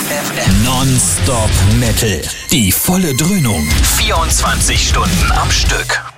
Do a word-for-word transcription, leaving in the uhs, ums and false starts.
F M. Non-Stop Metal. Die volle Dröhnung. vierundzwanzig Stunden am Stück.